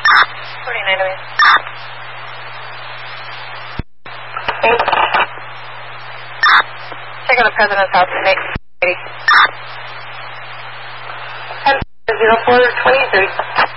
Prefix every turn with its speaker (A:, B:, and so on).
A: 49 away. Check on the President's house and make 0423.